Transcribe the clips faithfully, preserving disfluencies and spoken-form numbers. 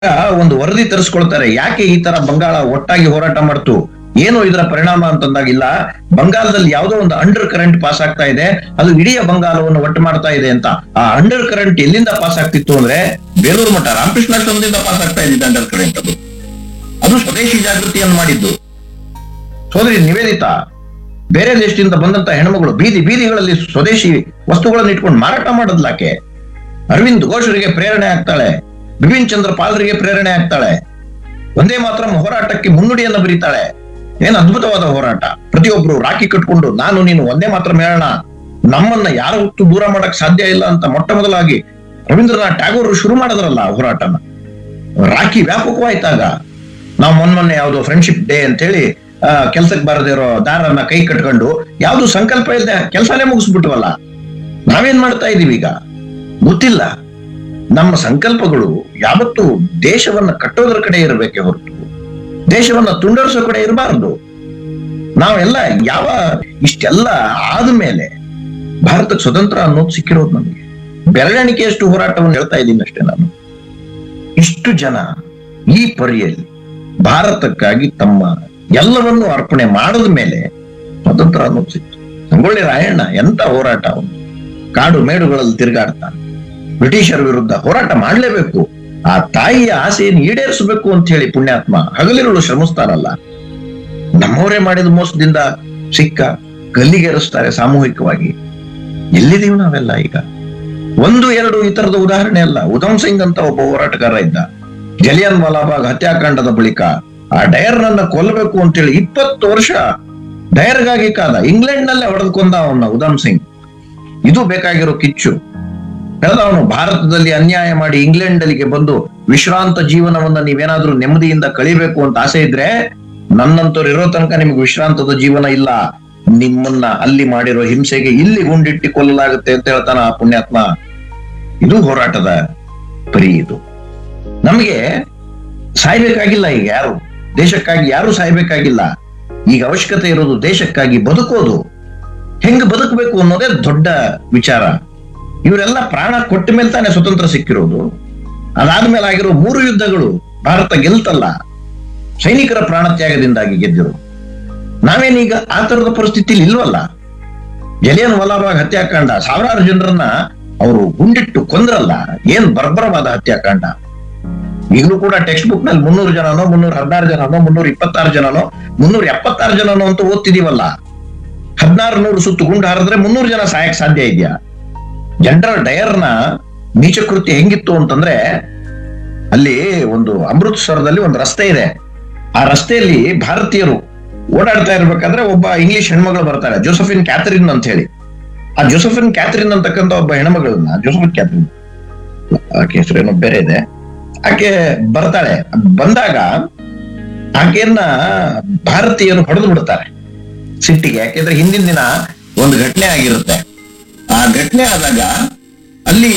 ಒಂದು ವರದಿ ತರಿಸ್ಕೊಳ್ತಾರೆ, ಯಾಕೆ ಈ ತರ ಬಂಗಾಳ ಒಟ್ಟಾಗಿ ಹೋರಾಟ ಮಾಡ್ತು, ಏನು ಇದರ ಪರಿಣಾಮ ಅಂತಂದಾಗಿಲ್ಲ. ಬಂಗಾಳದಲ್ಲಿ ಯಾವುದೋ ಒಂದು ಅಂಡರ್ ಕರೆಂಟ್ ಪಾಸ್ ಆಗ್ತಾ ಇದೆ, ಅದು ಇಡೀ ಬಂಗಾಳವನ್ನು ಒಟ್ಟು ಮಾಡ್ತಾ ಇದೆ ಅಂತ. ಆ ಅಂಡರ್ ಕರೆಂಟ್ ಎಲ್ಲಿಂದ ಪಾಸ್ ಆಗ್ತಿತ್ತು ಅಂದ್ರೆ ಬೇಲೂರು ಮಠ ರಾಮಕೃಷ್ಣಾಶ್ರಮದಿಂದ ಪಾಸ್ ಆಗ್ತಾ ಇದ್ದಿದ್ದು ಅಂಡರ್ ಕರೆಂಟ್. ಅದು ಅದು ಸ್ವದೇಶಿ ಜಾಗೃತಿಯನ್ನು ಮಾಡಿದ್ದು. ಸೋದರಿ ನಿವೇದಿತಾ ಬೇರೆ ದೇಶದಿಂದ ಬಂದಂತ ಹೆಣ್ಮಗಳು ಬೀದಿ ಬೀದಿಗಳಲ್ಲಿ ಸ್ವದೇಶಿ ವಸ್ತುಗಳನ್ನು ಇಟ್ಕೊಂಡು ಮಾರಾಟ ಮಾಡೋದ್ಲಾಕೆ. ಅರವಿಂದ್ ಘೋಷರಿಗೆ ಪ್ರೇರಣೆ ಆಗ್ತಾಳೆ, ಬಿಪಿನ್ ಚಂದ್ರ ಪಾಲ್ರಿಗೆ ಪ್ರೇರಣೆ ಆಗ್ತಾಳೆ, ಒಂದೇ ಮಾತ್ರ ಹೋರಾಟಕ್ಕೆ ಮುನ್ನುಡಿಯನ್ನ ಬರೀತಾಳೆ. ಏನ್ ಅದ್ಭುತವಾದ ಹೋರಾಟ. ಪ್ರತಿಯೊಬ್ರು ರಾಖಿ ಕಟ್ಕೊಂಡು ನಾನು ನೀನು ಒಂದೇ ಮಾತ್ರ ಮೇಳಣ, ನಮ್ಮನ್ನ ಯಾರು ಹೊತ್ತು ದೂರ ಮಾಡಕ್ ಸಾಧ್ಯ ಇಲ್ಲ ಅಂತ ಮೊಟ್ಟ ಮೊದಲಾಗಿ ರವೀಂದ್ರನಾಥ್ ಟ್ಯಾಗೋರ್ ಶುರು ಮಾಡಿದ್ರಲ್ಲ ಹೋರಾಟನ. ರಾಖಿ ವ್ಯಾಪಕವಾಯ್ತಾಗ ನಾವು ಮೊನ್ನೆ ಯಾವ್ದೋ ಫ್ರೆಂಡ್ಶಿಪ್ ಡೇ ಅಂತ ಹೇಳಿ ಆ ಕೆಲ್ಸಕ್ಕೆ ಬಾರದೇ ಇರೋ ದಾರನ್ನ ಕೈ ಕಟ್ಕೊಂಡು ಯಾವ್ದು ಸಂಕಲ್ಪ ಇಲ್ಲದೆ ಕೆಲಸನೇ ಮುಗಿಸ್ಬಿಟ್ವಲ್ಲ. ನಾವೇನ್ ಮಾಡ್ತಾ ಇದೀವಿ ಈಗ ಗೊತ್ತಿಲ್ಲ. ನಮ್ಮ ಸಂಕಲ್ಪಗಳು ಯಾವತ್ತೂ ದೇಶವನ್ನ ಕಟ್ಟೋದ್ರ ಕಡೆ ಇರಬೇಕೆ ಹೊರತು ದೇಶವನ್ನ ತುಂಡರಿಸೋ ಕಡೆ ಇರಬಾರದು. ನಾವೆಲ್ಲ ಯಾವ ಇಷ್ಟೆಲ್ಲ ಆದ್ಮೇಲೆ ಭಾರತಕ್ಕೆ ಸ್ವತಂತ್ರ ಅನ್ನೋದು ಸಿಕ್ಕಿರೋದು ನಮಗೆ. ಬೆರಳೆಣಿಕೆಯಷ್ಟು ಹೋರಾಟವನ್ನು ಹೇಳ್ತಾ ಇದ್ದೀನಿ ಅಷ್ಟೇ ನಾನು. ಇಷ್ಟು ಜನ ಈ ಪರಿಯಲ್ಲಿ ಭಾರತಕ್ಕಾಗಿ ತಮ್ಮ ಎಲ್ಲವನ್ನೂ ಅರ್ಪಣೆ ಮಾಡದ ಮೇಲೆ ಸ್ವತಂತ್ರ ಅನ್ನೋದು ಸಿಕ್ತು. ಸಂಗೊಳ್ಳಿ ರಾಯಣ್ಣ ಎಂತ ಹೋರಾಟ ಅವನು, ಕಾಡು ಮೇಡುಗಳಲ್ಲಿ ತಿರುಗಾಡ್ತಾ ಬ್ರಿಟಿಷರ ವಿರುದ್ಧ ಹೋರಾಟ ಮಾಡ್ಲೇಬೇಕು, ಆ ತಾಯಿಯ ಆಸೆಯನ್ನು ಈಡೇರಿಸಬೇಕು ಅಂತ ಹೇಳಿ ಪುಣ್ಯಾತ್ಮ ಹಗಲಿರುಳು ಶ್ರಮಿಸ್ತಾರಲ್ಲ. ನಮ್ಮವರೇ ಮಾಡಿದ ಮೋಸದಿಂದ ಸಿಕ್ಕ ಗಲ್ಲಿಗೇರಿಸ್ತಾರೆ ಸಾಮೂಹಿಕವಾಗಿ. ಎಲ್ಲಿದೀವಿ ನಾವೆಲ್ಲ ಈಗ? ಒಂದು ಎರಡು ಈ ತರದ ಉದಾಹರಣೆ ಅಲ್ಲ. ಉಧಮ್ ಸಿಂಗ್ ಅಂತ ಒಬ್ಬ ಹೋರಾಟಗಾರ ಇದ್ದ. ಜಲಿಯನ್ ವಾಲಾಬಾಗ್ ಹತ್ಯಾಕಾಂಡದ ಬಳಿಕ ಆ ಡಯರ್ನನ್ನ ಕೊಲ್ಲಬೇಕು ಅಂತೇಳಿ ಇಪ್ಪತ್ತು ವರ್ಷ ಡಯರ್ಗಾಗಿ ಕಾದ. ಇಂಗ್ಲೆಂಡ್ ನಲ್ಲೇ ಹೊಡೆದುಕೊಂಡ ಅವನ್ನ ಉಧಮ್ ಸಿಂಗ್. ಇದು ಬೇಕಾಗಿರೋ ಕಿಚ್ಚು. ಅವನು ಭಾರತದಲ್ಲಿ ಅನ್ಯಾಯ ಮಾಡಿ ಇಂಗ್ಲೆಂಡ್ ಅಲ್ಲಿಗೆ ಬಂದು ವಿಶ್ರಾಂತ ಜೀವನವನ್ನ ನೀವೇನಾದ್ರೂ ನೆಮ್ಮದಿಯಿಂದ ಕಳಿಬೇಕು ಅಂತ ಆಸೆ ಇದ್ರೆ ನನ್ನಂತವ್ರು ಇರೋ ತನಕ ನಿಮ್ಗೆ ವಿಶ್ರಾಂತದ ಜೀವನ ಇಲ್ಲ, ನಿಮ್ಮನ್ನ ಅಲ್ಲಿ ಮಾಡಿರೋ ಹಿಂಸೆಗೆ ಇಲ್ಲಿ ಗುಂಡಿಟ್ಟಿ ಕೊಲ್ಲಲಾಗುತ್ತೆ ಅಂತ ಹೇಳ್ತಾನ ಆ ಪುಣ್ಯಾತ್ಮ. ಇದು ಹೋರಾಟದ ಪರಿ. ಇದು ನಮ್ಗೆ ಸಾಯ್ಬೇಕಾಗಿಲ್ಲ ಈಗ ಯಾರು, ದೇಶಕ್ಕಾಗಿ ಯಾರು ಸಾಯ್ಬೇಕಾಗಿಲ್ಲ. ಈಗ ಅವಶ್ಯಕತೆ ಇರೋದು ದೇಶಕ್ಕಾಗಿ ಬದುಕೋದು. ಹೆಂಗ್ ಬದುಕಬೇಕು ಅನ್ನೋದೇ ದೊಡ್ಡ ವಿಚಾರ. ಇವರೆಲ್ಲ ಪ್ರಾಣ ಕೊಟ್ಟ ಮೇಲೆ ತಾನೇ ಸ್ವತಂತ್ರ ಸಿಕ್ಕಿರೋದು. ಅದಾದ್ಮೇಲೆ ಆಗಿರೋ ಮೂರು ಯುದ್ಧಗಳು ಭಾರತ ಗೆಲ್ತಲ್ಲ, ಸೈನಿಕರ ಪ್ರಾಣ ತ್ಯಾಗದಿಂದಾಗಿ ಗೆದ್ದಿರು. ನಾವೇನೀಗ ಆ ತರದ ಪರಿಸ್ಥಿತಿಲಿ ಇಲ್ವಲ್ಲ. ಜಲಿಯನ್ ವಾಲಾಬಾಗ್ ಹತ್ಯಾಕಾಂಡ ಸಾವಿರಾರು ಜನರನ್ನ ಅವರು ಗುಂಡಿಟ್ಟು ಕೊಂದ್ರಲ್ಲ, ಏನ್ ಬರ್ಬರವಾದ ಹತ್ಯಾಕಾಂಡ. ಈಗಲೂ ಕೂಡ ಟೆಕ್ಸ್ಟ್ ಬುಕ್ ನಲ್ಲಿ ಮುನ್ನೂರು ಜನನೋ ಮುನ್ನೂರ ಹದಿನಾರು ಜನನೋ ಮುನ್ನೂರ ಇಪ್ಪತ್ತಾರು ಜನನೋ ಮುನ್ನೂರ ಎಪ್ಪತ್ತಾರು ಜನನೋ ಅಂತ ಓದ್ತಿದೀವಲ್ಲ. ಹದಿನಾರು ನೂರು ಸುತ್ತು ಗುಂಡು ಹಾರಿದ್ರೆ ಮುನ್ನೂರು ಜನ ಸಾಯಕ್ ಸಾಧ್ಯ ಇದೆಯಾ? ಜನರಲ್ ಡಯರ್ನ ನೀಚಕೃತ್ಯ ಹೆಂಗಿತ್ತು ಅಂತಂದ್ರೆ, ಅಲ್ಲಿ ಒಂದು ಅಮೃತ್ಸರದಲ್ಲಿ ಒಂದು ರಸ್ತೆ ಇದೆ. ಆ ರಸ್ತೆಯಲ್ಲಿ ಭಾರತೀಯರು ಓಡಾಡ್ತಾ ಇರ್ಬೇಕಾದ್ರೆ ಒಬ್ಬ ಇಂಗ್ಲಿಷ್ ಹೆಣ್ಮಗಳು ಬರ್ತಾಳೆ, ಜೋಸಫಿನ್ ಕ್ಯಾಥರಿನ್ ಅಂತ ಹೇಳಿ. ಆ ಜೋಸಫಿನ್ ಕ್ಯಾಥರಿನ್ ಅಂತಕ್ಕಂಥ ಒಬ್ಬ ಹೆಣ್ಮಗಳನ್ನ, ಜೋಸಫಿನ್ ಕ್ಯಾಥರಿನ್ ಆಕೆ ಹೆಸರೇನೋ ಬೇರೆ ಇದೆ, ಆಕೆ ಬರ್ತಾಳೆ. ಬಂದಾಗ ಆಕೆಯನ್ನ ಭಾರತೀಯರು ಹೊಡೆದು ಬಿಡ್ತಾರೆ ಸಿಟ್ಟಿಗೆ. ಯಾಕೆಂದ್ರೆ ಹಿಂದಿನ ದಿನ ಒಂದು ಘಟನೆ ಆಗಿರುತ್ತೆ. ಆ ಘಟನೆ ಆದಾಗ ಅಲ್ಲಿ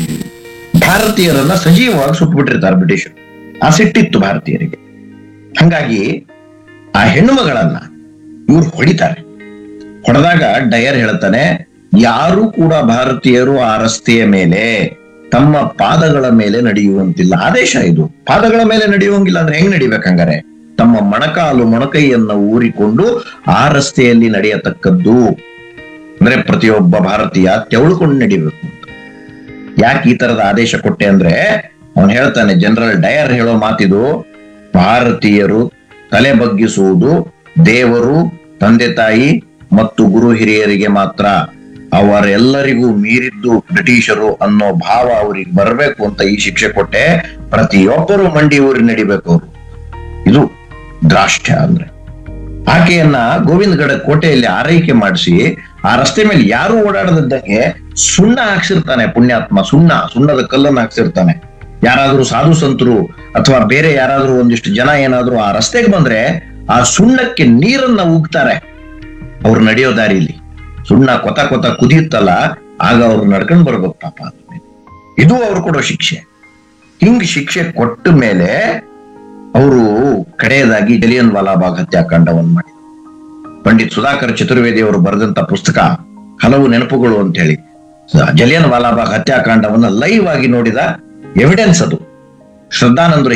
ಭಾರತೀಯರನ್ನ ಸಜೀವವಾಗಿ ಸುಟ್ಬಿಟ್ಟಿರ್ತಾರೆ ಬ್ರಿಟಿಷರು. ಆ ಸಿಟ್ಟಿತ್ತು ಭಾರತೀಯರಿಗೆ. ಹಂಗಾಗಿ ಆ ಹೆಣ್ಣು ಮಗಳನ್ನ ಇವ್ರು ಹೊಡಿತಾರೆ. ಹೊಡೆದಾಗ ಡಯರ್ ಹೇಳ್ತಾನೆ, ಯಾರು ಕೂಡ ಭಾರತೀಯರು ಆ ರಸ್ತೆಯ ಮೇಲೆ ತಮ್ಮ ಪಾದಗಳ ಮೇಲೆ ನಡೆಯುವಂತಿಲ್ಲ. ಆದೇಶ ಇದು. ಪಾದಗಳ ಮೇಲೆ ನಡೆಯುವಂಗಿಲ್ಲ ಅಂದ್ರೆ ಹೆಂಗ್ ನಡಿಬೇಕಂಗಾರೆ? ತಮ್ಮ ಮೊಣಕಾಲು ಮೊಣಕೈಯನ್ನ ಊರಿಕೊಂಡು ಆ ರಸ್ತೆಯಲ್ಲಿ ನಡೆಯತಕ್ಕದ್ದು. ಅಂದ್ರೆ ಪ್ರತಿಯೊಬ್ಬ ಭಾರತೀಯ ತೆವಳುಕೊಂಡು ನಡಿಬೇಕು ಅಂತ. ಯಾಕೆ ಈ ತರದ ಆದೇಶ ಕೊಟ್ಟೆ ಅಂದ್ರೆ, ಅವನು ಹೇಳ್ತಾನೆ, ಜನರಲ್ ಡಯರ್ ಹೇಳೋ ಮಾತಿದು, ಭಾರತೀಯರು ತಲೆ ಬಗ್ಗಿಸುವುದು ದೇವರು, ತಂದೆ ತಾಯಿ ಮತ್ತು ಗುರು ಹಿರಿಯರಿಗೆ ಮಾತ್ರ. ಅವರೆಲ್ಲರಿಗೂ ಮೀರಿದ್ದು ಬ್ರಿಟಿಷರು ಅನ್ನೋ ಭಾವ ಅವ್ರಿಗೆ ಬರ್ಬೇಕು ಅಂತ ಈ ಶಿಕ್ಷೆ ಕೊಟ್ಟೆ. ಪ್ರತಿಯೊಬ್ಬರು ಮಂಡಿ ಊರಿ ನಡಿಬೇಕು ಅವರು. ಇದು ದ್ರಾಷ್ಟ್ಯ ಅಂದ್ರೆ. ಆಕೆಯನ್ನ ಗೋವಿಂದಗಡ ಕೋಟೆಯಲ್ಲಿ ಆರೈಕೆ ಮಾಡಿಸಿ ಆ ರಸ್ತೆ ಮೇಲೆ ಯಾರು ಓಡಾಡದಿದ್ದಂಗೆ ಸುಣ್ಣ ಹಾಕ್ಸಿರ್ತಾನೆ ಪುಣ್ಯಾತ್ಮ. ಸುಣ್ಣ ಸುಣ್ಣದ ಕಲ್ಲನ್ನು ಹಾಕ್ಸಿರ್ತಾನೆ. ಯಾರಾದ್ರೂ ಸಾಧು ಸಂತರು ಅಥವಾ ಬೇರೆ ಯಾರಾದ್ರೂ ಒಂದಿಷ್ಟು ಜನ ಏನಾದ್ರು ಆ ರಸ್ತೆಗೆ ಬಂದ್ರೆ ಆ ಸುಣ್ಣಕ್ಕೆ ನೀರನ್ನ ಉಗ್ತಾರೆ ಅವ್ರು ನಡೆಯೋ ದಾರಿಲಿ. ಸುಣ್ಣ ಕೊತ ಕೊತ ಕುದಿಯುತ್ತಲ್ಲ, ಆಗ ಅವ್ರು ನಡ್ಕೊಂಡ್ ಬರ್ಬೇಕು ಪಾಪ. ಇದು ಅವ್ರು ಕೊಡೋ ಶಿಕ್ಷೆ. ಹಿಂಗ್ ಶಿಕ್ಷೆ ಕೊಟ್ಟ ಮೇಲೆ ಅವರು ಕಡೆಯದಾಗಿ ಜಲಿಯನ್ ವಾಲಾಬಾಗ್ ಹತ್ಯಾಕಾಂಡವನ್ನು ಮಾಡಿದ್ರು. ಪಂಡಿತ್ ಸುಧಾಕರ್ ಚತುರ್ವೇದಿ ಅವರು ಬರೆದಂತ ಪುಸ್ತಕ ಹಲವು ನೆನಪುಗಳು ಅಂತ ಹೇಳಿ ಜಲಿಯನ್ ವಾಲಾಬಾಗ್ ಹತ್ಯಾಕಾಂಡವನ್ನ ಲೈವ್ ಆಗಿ ನೋಡಿದ ಎವಿಡೆನ್ಸ್ ಅದು. ಶ್ರದ್ಧಾನಂದರು